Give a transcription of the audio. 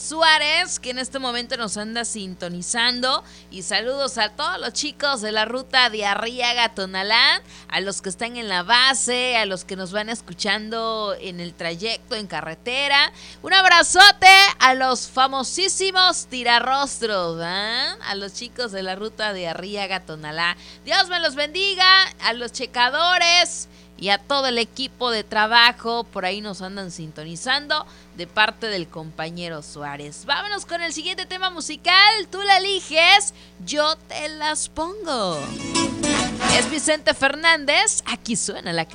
Suárez, que en este momento nos anda sintonizando. Y saludos a todos los chicos de la ruta de Arriaga-Tonalá, a los que están en la base, a los que nos van escuchando en el trayecto, en carretera. Un abrazote a los famosísimos tirarrostros, a los chicos de la ruta de Arriaga-Tonalá. Dios me los bendiga, a los checadores y a todo el equipo de trabajo. Por ahí nos andan sintonizando de parte del compañero Suárez. Vámonos con el siguiente tema musical. Tú la eliges, yo te las pongo. Es Vicente Fernández. Aquí suena la que